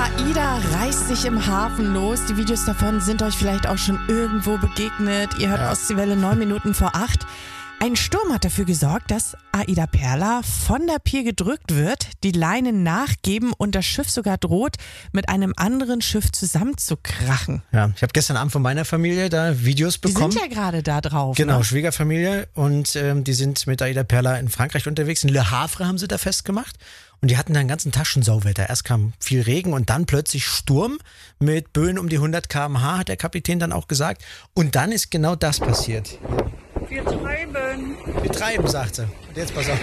AIDA reißt sich im Hafen los. Die Videos davon sind euch vielleicht auch schon irgendwo begegnet. Ihr hört Ostseewelle 9 Minuten vor 8. Ein Sturm hat dafür gesorgt, dass AIDA Perla von der Pier gedrückt wird, die Leinen nachgeben und das Schiff sogar droht, mit einem anderen Schiff zusammenzukrachen. Ja, ich habe gestern Abend von meiner Familie da Videos bekommen. Die sind ja gerade da drauf. Genau, ne? Schwiegerfamilie, und die sind mit AIDA Perla in Frankreich unterwegs. In Le Havre haben sie da festgemacht. Und die hatten da einen ganzen Tag schon Sauwetter. Erst kam viel Regen und dann plötzlich Sturm mit Böen um die 100 km/h, hat der Kapitän dann auch gesagt. Und dann ist genau das passiert. Wir treiben. Wir treiben, sagt sie. Und jetzt pass auf.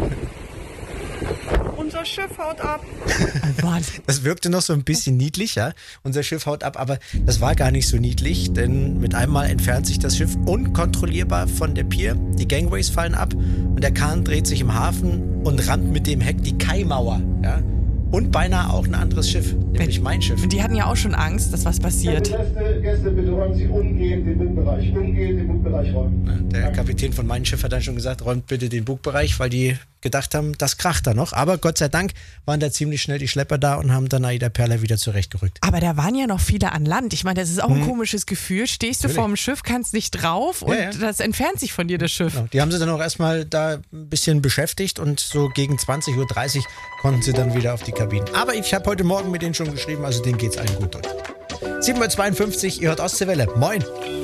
Unser Schiff haut ab. Das wirkte noch so ein bisschen niedlich, ja. Unser Schiff haut ab, aber das war gar nicht so niedlich, denn mit einmal entfernt sich das Schiff unkontrollierbar von der Pier. Die Gangways fallen ab und der Kahn dreht sich im Hafen und rammt mit dem Heck die Kaimauer, ja. Und beinahe auch ein anderes Schiff, nämlich mein Schiff. Und die hatten ja auch schon Angst, dass was passiert. Gäste, bitte räumen Sie umgehend den Bugbereich. Umgehend den Bugbereich räumen. Der Kapitän von meinem Schiff hat dann schon gesagt, räumt bitte den Bugbereich, weil die gedacht haben, das kracht da noch. Aber Gott sei Dank waren da ziemlich schnell die Schlepper da und haben dann AIDA Perla wieder zurechtgerückt. Aber da waren ja noch viele an Land. Ich meine, das ist auch ein komisches Gefühl. Stehst du vor dem Schiff, kannst nicht drauf und das entfernt sich von dir, das Schiff. Genau. Die haben sie dann auch erstmal da ein bisschen beschäftigt und so gegen 20:30 Uhr konnten sie dann wieder auf die Kabinen. Aber ich habe heute Morgen mit denen schon geschrieben, also denen geht's allen gut dort. 7:52 Uhr, ihr hört Ostseewelle. Moin!